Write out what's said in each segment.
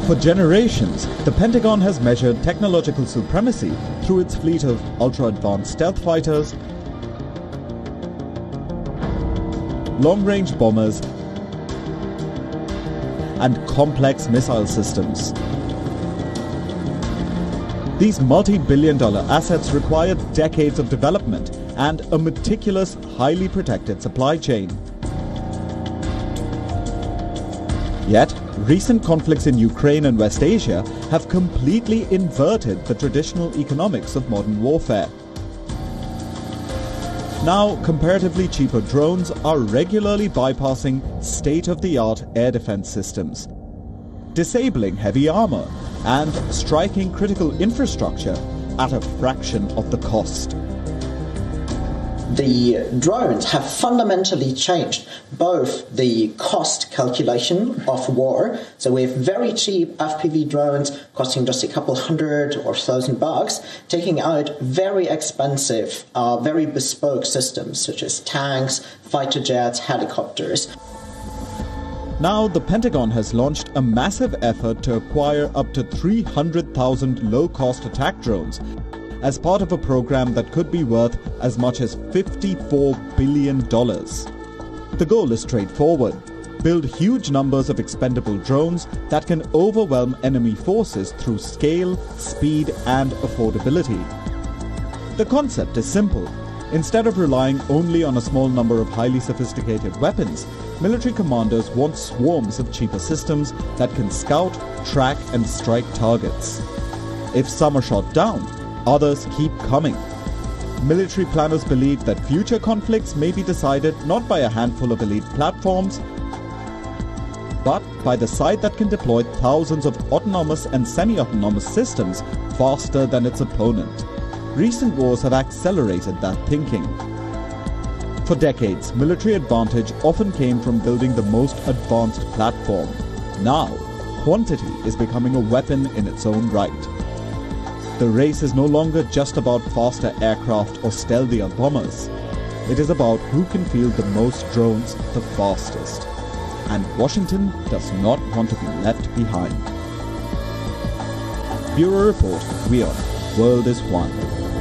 For generations, the Pentagon has measured technological supremacy through its fleet of ultra-advanced stealth fighters, long-range bombers, and complex missile systems. These multi-billion-dollar assets required decades of development and a meticulous, highly protected supply chain. Yet, recent conflicts in Ukraine and West Asia have completely inverted the traditional economics of modern warfare. Now, comparatively cheaper drones are regularly bypassing state-of-the-art air defense systems, disabling heavy armor, and striking critical infrastructure at a fraction of the cost. The drones have fundamentally changed both the cost calculation of war. So we have very cheap FPV drones costing just a couple hundred or $1,000, taking out very expensive, very bespoke systems such as tanks, fighter jets, helicopters. Now the Pentagon has launched a massive effort to acquire up to 300,000 low-cost attack drones as part of a program that could be worth as much as $54 billion. The goal is straightforward: build huge numbers of expendable drones that can overwhelm enemy forces through scale, speed, and affordability. The concept is simple. Instead of relying only on a small number of highly sophisticated weapons, military commanders want swarms of cheaper systems that can scout, track, and strike targets. If some are shot down, others keep coming. Military planners believe that future conflicts may be decided not by a handful of elite platforms, but by the side that can deploy thousands of autonomous and semi-autonomous systems faster than its opponent. Recent wars have accelerated that thinking. For decades, military advantage often came from building the most advanced platform. Now, quantity is becoming a weapon in its own right. The race is no longer just about faster aircraft or stealthier bombers. It is about who can field the most drones the fastest. And Washington does not want to be left behind. Bureau Report, WION, World is One.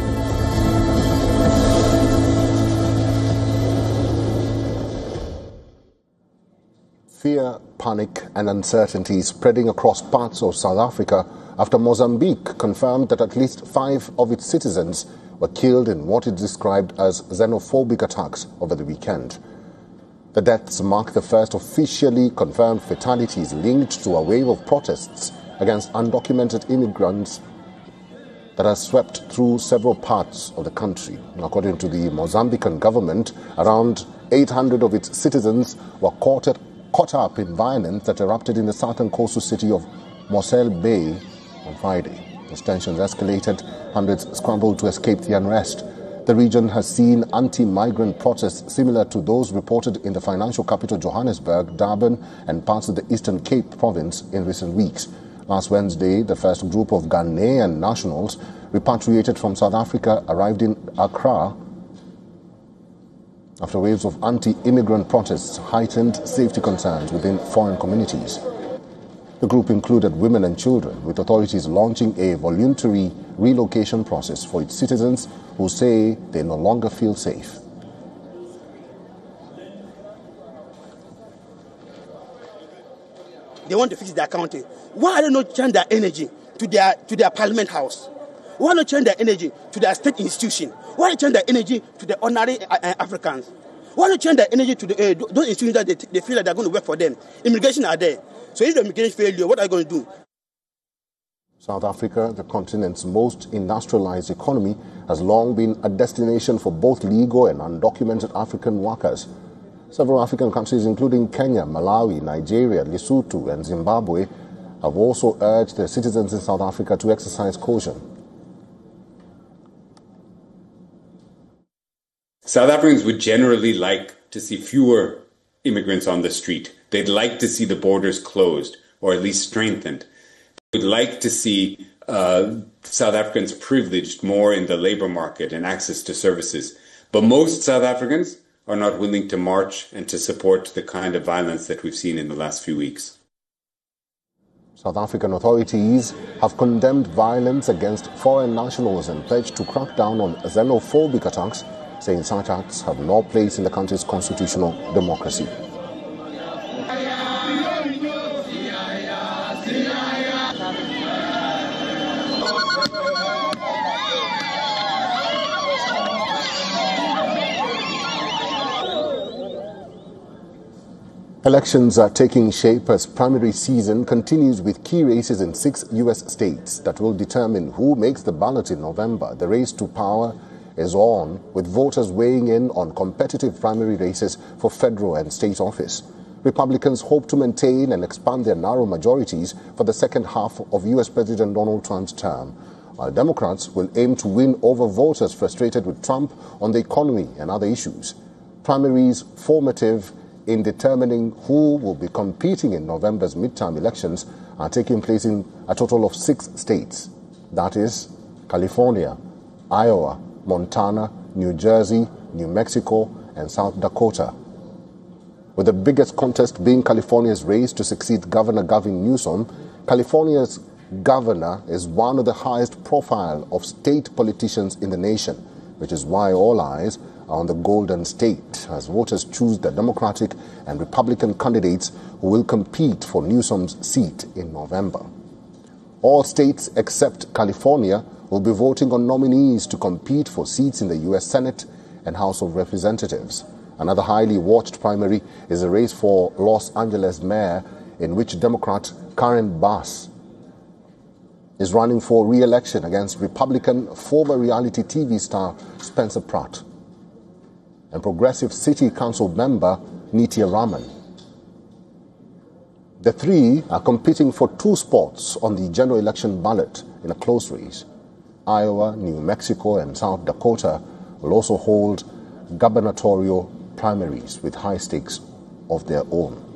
Fear, panic and uncertainty spreading across parts of South Africa after Mozambique confirmed that at least 5 of its citizens were killed in what it described as xenophobic attacks over the weekend. The deaths mark the first officially confirmed fatalities linked to a wave of protests against undocumented immigrants that has swept through several parts of the country. According to the Mozambican government, around 800 of its citizens were caught up in violence that erupted in the southern coastal city of Mossel Bay on Friday. As tensions escalated, hundreds scrambled to escape the unrest. The region has seen anti-migrant protests similar to those reported in the financial capital Johannesburg, Durban and parts of the Eastern Cape province in recent weeks. Last Wednesday, the first group of Ghanaian nationals repatriated from South Africa arrived in Accra after waves of anti-immigrant protests heightened safety concerns within foreign communities. The group included women and children, with authorities launching a voluntary relocation process for its citizens who say they no longer feel safe. They want to fix their country. Why are they not changing their energy to their parliament house? Why not change their energy to their state institution? Why not change their energy to the ordinary Africans? Why not change their energy to those institutions that they feel that they're going to work for them? Immigration are there. So if the immigration failure, what are you going to do? South Africa, the continent's most industrialized economy, has long been a destination for both legal and undocumented African workers. Several African countries, including Kenya, Malawi, Nigeria, Lesotho, and Zimbabwe, have also urged their citizens in South Africa to exercise caution. South Africans would generally like to see fewer immigrants on the street. They'd like to see the borders closed, or at least strengthened. They would like to see South Africans privileged more in the labor market and access to services. But most South Africans are not willing to march and to support the kind of violence that we've seen in the last few weeks. South African authorities have condemned violence against foreign nationals and pledged to crack down on xenophobic attacks, saying such acts have no place in the country's constitutional democracy. Elections are taking shape as primary season continues with key races in 6 U.S. states that will determine who makes the ballot in November. The race to power is on, with voters weighing in on competitive primary races for federal and state office. Republicans hope to maintain and expand their narrow majorities for the second half of U.S. President Donald Trump's term, while Democrats will aim to win over voters frustrated with Trump on the economy and other issues. Primaries formative in determining who will be competing in November's midterm elections are taking place in a total of 6 states. That is California, Iowa, Montana, New Jersey, New Mexico, and South Dakota. With the biggest contest being California's race to succeed Governor Gavin Newsom, California's governor is one of the highest profile of state politicians in the nation, which is why all eyes are on the Golden State as voters choose the Democratic and Republican candidates who will compete for Newsom's seat in November. All states except California will be voting on nominees to compete for seats in the U.S. Senate and House of Representatives. Another highly watched primary is a race for Los Angeles mayor, in which Democrat Karen Bass is running for re-election against Republican former reality TV star Spencer Pratt and Progressive City Council member Nitya Raman. The three are competing for 2 spots on the general election ballot in a close race. Iowa, New Mexico, and South Dakota will also hold gubernatorial primaries with high stakes of their own.